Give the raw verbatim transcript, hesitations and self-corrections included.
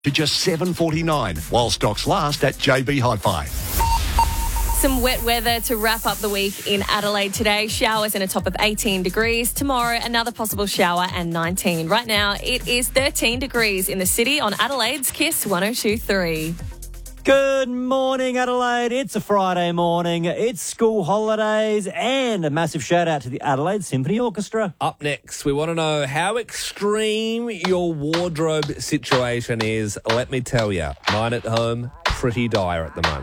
to just seven forty-nine, while stocks last at J B Hi-Fi. Some wet weather to wrap up the week in Adelaide today. Showers and a top of eighteen degrees. Tomorrow, another possible shower and nineteen. Right now, it is thirteen degrees in the city on Adelaide's Kiss one oh two point three. Good morning, Adelaide. It's a Friday morning. It's school holidays and a massive shout out to the Adelaide Symphony Orchestra. Up next, we want to know how extreme your wardrobe situation is. Let me tell you, mine at home, pretty dire at the moment.